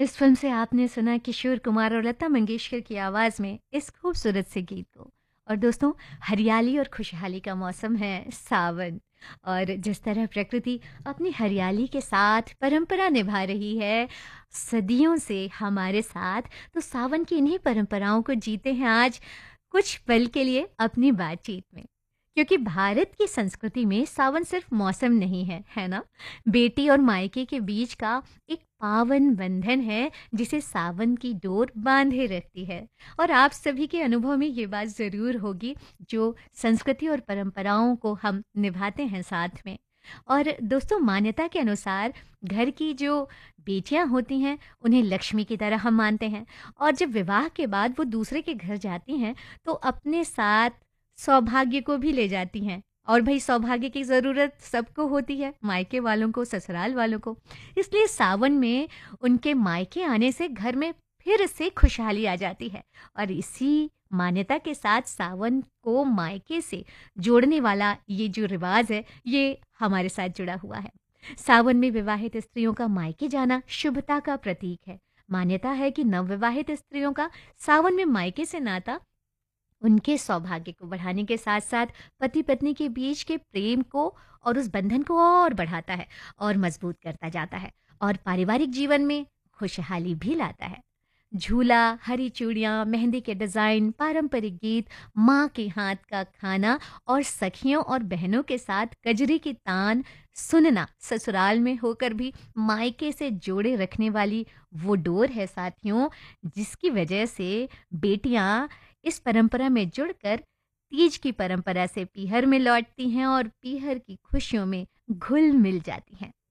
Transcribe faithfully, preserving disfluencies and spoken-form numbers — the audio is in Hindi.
इस फ़िल्म से आपने सुना किशोर कुमार और लता मंगेशकर की आवाज़ में इस खूबसूरत से गीत को। और दोस्तों, हरियाली और खुशहाली का मौसम है सावन। और जिस तरह प्रकृति अपनी हरियाली के साथ परंपरा निभा रही है सदियों से हमारे साथ, तो सावन की इन्हीं परंपराओं को जीते हैं आज कुछ पल के लिए अपनी बातचीत में। क्योंकि भारत की संस्कृति में सावन सिर्फ मौसम नहीं है, है ना? बेटी और मायके के बीच का एक पावन बंधन है जिसे सावन की डोर बांधे रखती है। और आप सभी के अनुभव में ये बात ज़रूर होगी, जो संस्कृति और परंपराओं को हम निभाते हैं साथ में। और दोस्तों, मान्यता के अनुसार घर की जो बेटियां होती हैं उन्हें लक्ष्मी की तरह हम मानते हैं। और जब विवाह के बाद वो दूसरे के घर जाती हैं तो अपने साथ सौभाग्य को भी ले जाती हैं। और भई सौभाग्य की ज़रूरत सबको होती है, मायके वालों को, ससुराल वालों को। इसलिए सावन में उनके मायके आने से घर में फिर से खुशहाली आ जाती है। और इसी मान्यता के साथ सावन को मायके से जोड़ने वाला ये जो रिवाज है, ये हमारे साथ जुड़ा हुआ है। सावन में विवाहित स्त्रियों का मायके जाना शुभता का प्रतीक है। मान्यता है कि नवविवाहित स्त्रियों का सावन में मायके से नाता उनके सौभाग्य को बढ़ाने के साथ-साथ पति-पत्नी के बीच के प्रेम को और उस बंधन को और बढ़ाता है और मजबूत करता जाता है और पारिवारिक जीवन में खुशहाली भी लाता है। झूला, हरी चूड़ियाँ, मेहंदी के डिज़ाइन, पारंपरिक गीत, माँ के हाथ का खाना और सखियों और बहनों के साथ कजरी की तान सुनना ससुराल में होकर भी मायके से जोड़े रखने वाली वो डोर है साथियों, जिसकी वजह से बेटियाँ इस परंपरा में जुड़कर तीज की परंपरा से पीहर में लौटती हैं और पीहर की खुशियों में घुल मिल जाती हैं।